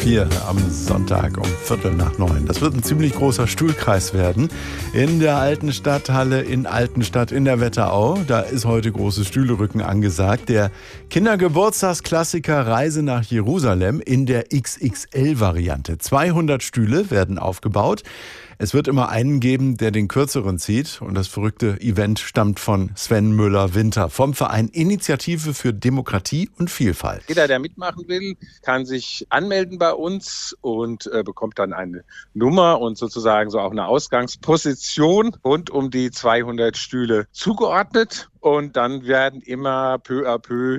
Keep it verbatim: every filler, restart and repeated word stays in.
Hier am Sonntag um Viertel nach neun. Das wird ein ziemlich großer Stuhlkreis werden. In der alten Stadthalle in Altenstadt in der Wetterau. Da ist heute großes Stühlerücken angesagt. Der Kindergeburtstagsklassiker Reise nach Jerusalem in der X X L-Variante. zweihundert Stühle werden aufgebaut. Es wird immer einen geben, der den kürzeren zieht. Und das verrückte Event stammt von Sven Müller-Winter vom Verein Initiative für Demokratie und Vielfalt. Jeder, der mitmachen will, kann sich anmelden bei uns und äh, bekommt dann eine Nummer und sozusagen so auch eine Ausgangsposition rund um die zweihundert Stühle zugeordnet. Und dann werden immer peu à peu